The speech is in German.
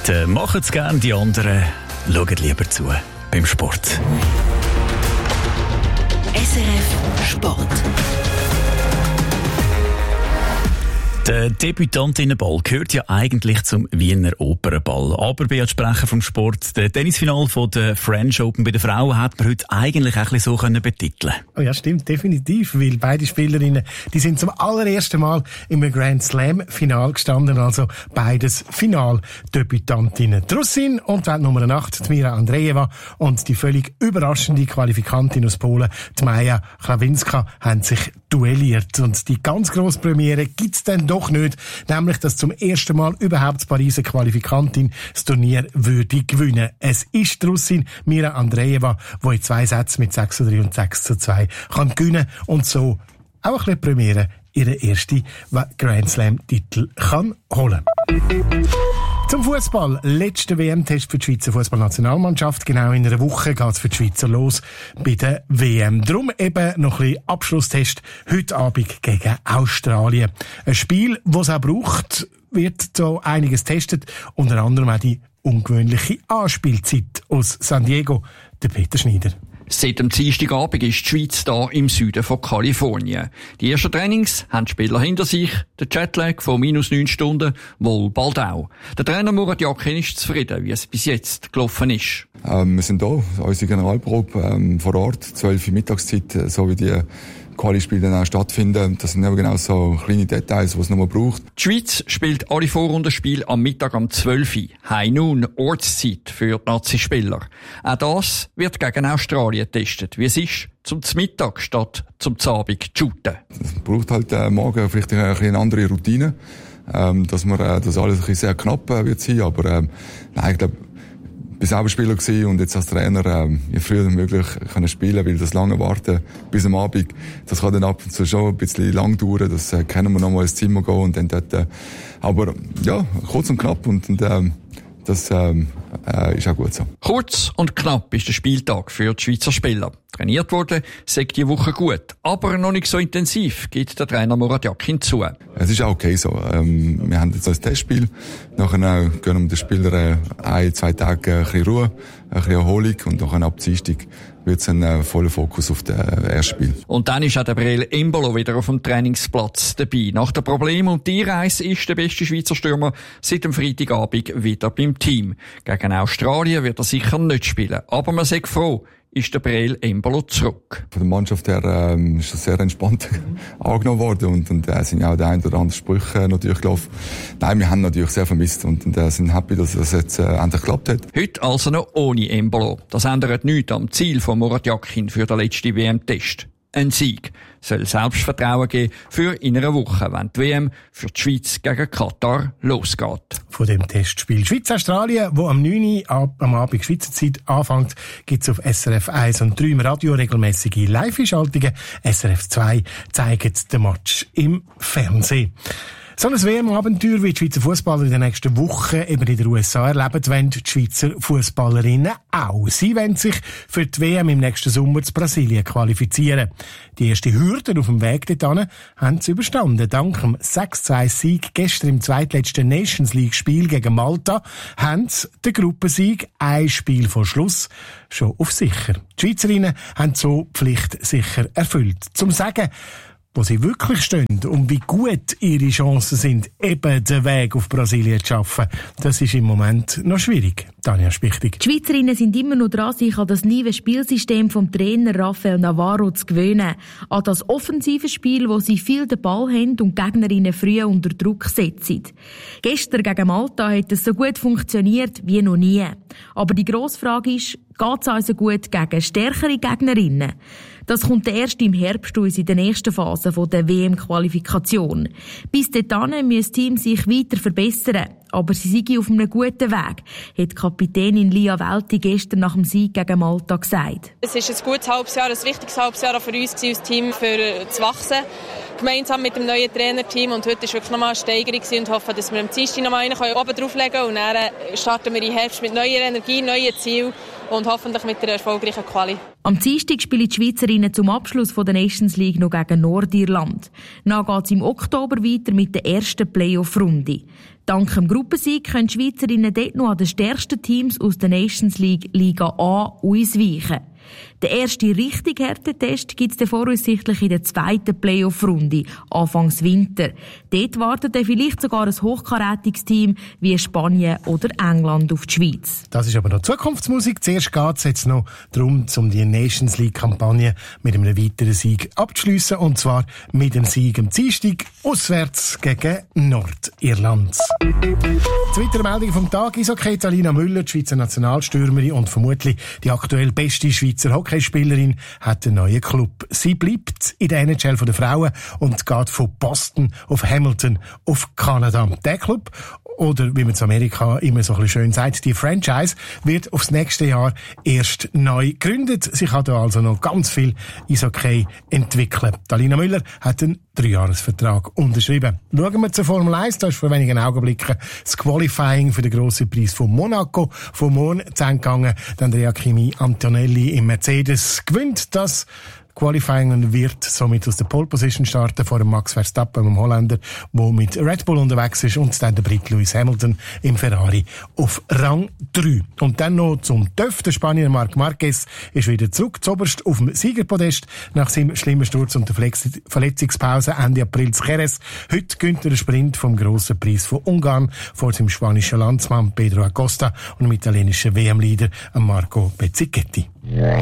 einen machen es gerne, die anderen schauen lieber zu beim Sport. SRF Sport. Der Debütantinnenball gehört ja eigentlich zum Wiener Opernball. Aber Beat Sprecher vom Sport, der Tennisfinal von der French Open bei den Frauen hat man heute eigentlich auch ein bisschen so betiteln. Oh ja, stimmt, definitiv, weil beide Spielerinnen, die sind zum allerersten Mal im Grand Slam Final gestanden, also beides Finaldebütantinnen. Die Russin und Weltnummer 8, Mira Andreeva, und die völlig überraschende Qualifikantin aus Polen, die Maja Klawinska, haben sich duelliert. Und die ganz grosse Premiere gibt's dann doch nicht, nämlich, dass zum ersten Mal überhaupt die Pariser Qualifikantin das Turnier würde gewinnen. Es ist die Russin Mira Andreeva, die in 2 Sätzen mit 6:3 und 6:2 kann gewinnen und so auch ein bisschen Premiere ihren ersten Grand Slam-Titel kann holen. Zum Fußball. Letzter WM-Test für die Schweizer Fußballnationalmannschaft. Genau in einer Woche geht es für die Schweizer los bei der WM. Darum eben noch ein bisschen Abschlusstest heute Abend gegen Australien. Ein Spiel, das es auch braucht, wird so einiges getestet. Unter anderem auch die ungewöhnliche Anspielzeit aus San Diego. Der Peter Schneider. Seit dem Dienstagabend ist die Schweiz hier im Süden von Kalifornien. Die ersten Trainings haben die Spieler hinter sich. Der Jetlag von -9 Stunden wohl bald auch. Der Trainer Murat Yakin ist zufrieden, wie es bis jetzt gelaufen ist. Wir sind hier, unsere Generalprobe vor Ort, 12 Uhr Mittagszeit, so wie die Quali-Spiele dann auch stattfinden. Das sind aber genau so kleine Details, die es nochmal braucht. Die Schweiz spielt alle Vorrundenspiele am Mittag um 12 Uhr. High Noon, Ortszeit für die Nazi-Spieler. Auch das wird gegen Australien getestet. Wie es ist, zum Mittag statt zum Abend zu shooten. Es braucht halt morgen vielleicht eine andere Routine, dass alles ein bisschen sehr knapp wird sein. Aber nein, ich glaube, ich war selber Spieler gewesen und jetzt als Trainer je früher möglich können spielen, weil das lange Warten bis am Abend, das kann dann ab und zu schon ein bisschen lang dauern. Das können wir nochmal ins Zimmer gehen und dann dort. Aber ja, kurz und knapp und das ist auch gut so. Kurz und knapp ist der Spieltag für die Schweizer Spieler. Trainiert worden, sagt die Woche gut, aber noch nicht so intensiv, gibt der Trainer Murat Yakin zu. Es ist auch okay so. Wir haben jetzt ein Testspiel. Nachher gönnen wir den Spielern 1-2 Tage ein bisschen Ruhe, ein bisschen Erholung und nachher ab Dienstag wird es einen vollen Fokus auf das erste Spiel. Und dann ist auch der Breel Embolo wieder auf dem Trainingsplatz dabei. Nach dem Problem und die Reise ist der beste Schweizer Stürmer seit dem Freitagabend wieder beim Team. Gegen Australien wird er sicher nicht spielen, aber man sagt froh, ist der Breel Embolo zurück. Von der Mannschaft her ist das sehr entspannt angenommen worden und sind ja auch die ein oder anderen Sprüche natürlich gelaufen. Nein, wir haben natürlich sehr vermisst und sind happy, dass das jetzt endlich geklappt hat. Heute also noch ohne Embolo. Das ändert nichts am Ziel von Murat Yakin für den letzten WM-Test. Ein Sieg soll Selbstvertrauen geben für in einer Woche, wenn die WM für die Schweiz gegen Katar losgeht. Von dem Testspiel Schweiz-Australien, wo am 9 Uhr am Abend Schweizer Zeit anfängt, gibt es auf SRF 1 und 3 im Radio regelmäßige Live-Schaltungen. SRF 2 zeigt den Match im Fernsehen. So ein WM-Abenteuer wie die Schweizer Fußballer in den nächsten Wochen eben in den USA erleben, wollen die Schweizer Fußballerinnen auch. Sie wollen sich für die WM im nächsten Sommer zu Brasilien qualifizieren. Die erste Hürde auf dem Weg dorthin haben sie überstanden. Dank dem 6-2-Sieg gestern im zweitletzten Nations League-Spiel gegen Malta haben sie den Gruppensieg ein Spiel vor Schluss schon auf sicher. Die Schweizerinnen haben so die Pflicht sicher erfüllt. Zum Sagen, wo sie wirklich stehen und wie gut ihre Chancen sind, eben den Weg auf Brasilien zu schaffen, das ist im Moment noch schwierig. Tanja Spichtig. Die Schweizerinnen sind immer noch dran, sich an das neue Spielsystem vom Trainer Rafael Navarro zu gewöhnen. An das offensive Spiel, wo sie viel den Ball haben und Gegnerinnen früh unter Druck setzen. Gestern gegen Malta hat es so gut funktioniert wie noch nie. Aber die grosse Frage ist, geht es also gut gegen stärkere Gegnerinnen? Das kommt erst im Herbst uns in der nächsten Phase der WM-Qualifikation. Bis dahin müssen die Teams sich weiter verbessern. Aber sie sind auf einem guten Weg, hat Kapitänin Lia Welti gestern nach dem Sieg gegen Malta gesagt. Es ist ein gutes halbes Jahr, ein wichtiges halbes Jahr für uns als Team, für zu wachsen. gemeinsam mit dem neuen Trainerteam. Und heute war wirklich nochmal eine Steigerung und hoffe, dass wir am Dienstag nochmal einen oben drauflegen können. Und dann starten wir im Herbst mit neuer Energie, neuen Zielen und hoffentlich mit einer erfolgreichen Quali. Am Dienstag spielen die Schweizerinnen zum Abschluss der Nations League noch gegen Nordirland. Dann geht es im Oktober weiter mit der ersten Playoff-Runde. Dank dem Gruppensieg können die Schweizerinnen dort noch an den stärksten Teams aus der Nations League Liga A ausweichen. Der erste richtig harte Test gibt es voraussichtlich in der zweiten Playoff-Runde, Anfangs Winter. Dort wartet dann vielleicht sogar ein hochkarätiges Team wie Spanien oder England auf die Schweiz. Das ist aber noch Zukunftsmusik. Zuerst geht es jetzt noch darum, um die Nations League-Kampagne mit einem weiteren Sieg abzuschliessen. Und zwar mit dem Sieg am Dienstag auswärts gegen Nordirland. Zweite Meldung vom Tag ist okay. Alina Müller, die Schweizer Nationalstürmerin und vermutlich die aktuell beste Schweizer Hockeyspielerin, hat einen neuen Club. Sie bleibt in der NHL von den Frauen und geht von Boston auf Hamilton auf Kanada. Der Club, oder wie man in Amerika immer so ein bisschen schön sagt, die Franchise, wird aufs nächste Jahr erst neu gegründet. Sie kann da also noch ganz viel Eishockey entwickeln. Alina Müller hat einen 3-Jahres-Vertrag unterschrieben. Schauen wir zur Formel 1. Da ist vor wenigen Augenblicken das Qualifying für den grossen Preis von Monaco vom Morgen zu Ende gegangen. Andrea Kimi Antonelli im Mercedes gewinnt das Qualifying und wird somit aus der Pole Position starten vor dem Max Verstappen, dem Holländer, der mit Red Bull unterwegs ist, und dann der Brit Lewis Hamilton im Ferrari auf Rang 3. Und dann noch zum TÜV. Der Spanier Marc Marquez ist wieder zurück zuoberst auf dem Siegerpodest nach seinem schlimmen Sturz und der Verletzungspause Ende April zu Jerez. Heute gönnt er den Sprint vom grossen Preis von Ungarn vor seinem spanischen Landsmann Pedro Acosta und dem italienischen WM-Leader Marco Bezzecchetti.